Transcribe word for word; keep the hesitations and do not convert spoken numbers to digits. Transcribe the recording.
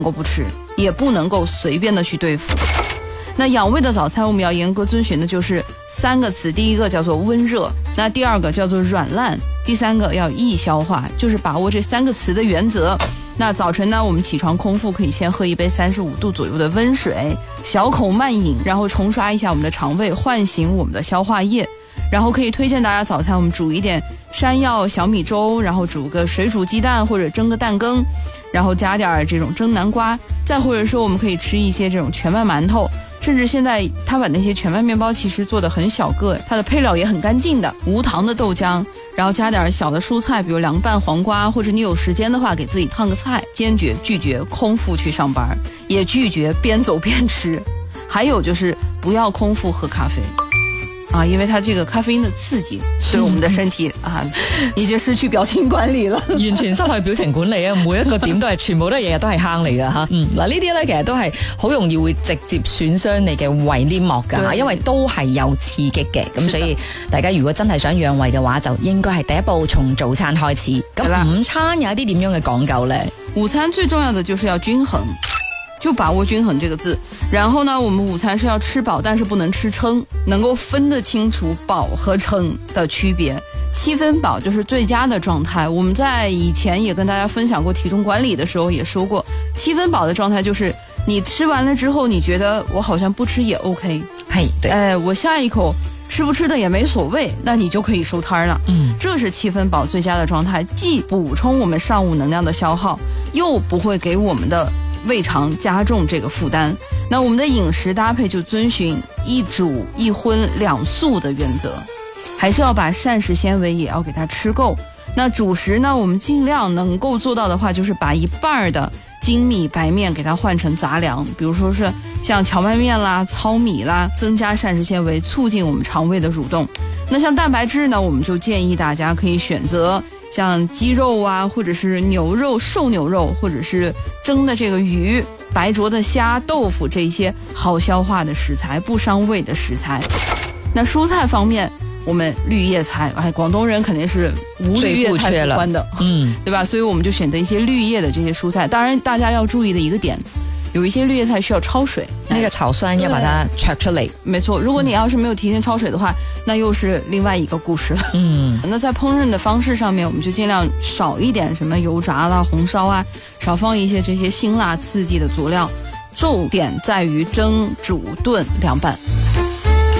够不吃，也不能够随便的去对付。那养胃的早餐我们要严格遵循的就是三个词，第一个叫做温热，那第二个叫做软烂，第三个要易消化，就是把握这三个词的原则。那早晨呢，我们起床空腹可以先喝一杯三十五度左右的温水，小口慢饮，然后冲刷一下我们的肠胃，唤醒我们的消化液。然后可以推荐大家早餐我们煮一点山药小米粥，然后煮个水煮鸡蛋或者蒸个蛋羹，然后加点这种蒸南瓜，再或者说我们可以吃一些这种全麦馒头，甚至现在他把那些全麦面包其实做的很小个，它的配料也很干净的，无糖的豆浆，然后加点小的蔬菜，比如凉拌黄瓜，或者你有时间的话给自己烫个菜。坚决拒绝空腹去上班，也拒绝边走边吃。还有就是不要空腹喝咖啡啊，因为它這個咖啡因的刺激對我們的身體啊，已經失去表情管理了， 完全失去表情管理啊！每一個點都係全部都係日日都係坑嚟㗎嚇。嗯，嗱呢啲咧其實都係好容易會直接損傷你嘅胃黏膜㗎嚇，因為都係有刺激嘅。咁所以大家如果真係想養胃嘅話，就應該係第一步從早餐開始。咁午餐有一啲點樣嘅講究呢？ 午餐最重要的就是要均衡。就把握均衡这个字，然后呢我们午餐是要吃饱，但是不能吃撑，能够分得清楚饱和撑的区别。七分饱就是最佳的状态，我们在以前也跟大家分享过体重管理的时候也说过，七分饱的状态就是你吃完了之后你觉得我好像不吃也 OK， 嘿，对， 哎，我下一口吃不吃的也没所谓，那你就可以收摊了。嗯，这是七分饱最佳的状态，既补充我们上午能量的消耗，又不会给我们的胃肠加重这个负担。那我们的饮食搭配就遵循一煮一荤两素的原则，还是要把膳食纤维也要给它吃够。那主食呢，我们尽量能够做到的话，就是把一半的精米白面给它换成杂粮，比如说是像荞麦面啦、糙米啦，增加膳食纤维，促进我们肠胃的蠕动。那像蛋白质呢，我们就建议大家可以选择像鸡肉啊，或者是牛肉、瘦牛肉，或者是蒸的这个鱼、白灼的虾、豆腐，这一些好消化的食材，不伤胃的食材。那蔬菜方面，我们绿叶菜，哎，广东人肯定是无绿叶菜不欢的，嗯，对吧？所以我们就选择一些绿叶的这些蔬菜。当然，大家要注意的一个点，有一些绿叶菜需要焯水， 那个炒酸要把它焯出嚟。 没错，如果你要是没有提前焯水的话，那又是另外一个故事了。嗯，那在烹饪的方式上面，我们就尽量少一点什么油炸啦、红烧啊，少放一些这些辛辣刺激的佐料，重点在于蒸、煮、炖、凉拌。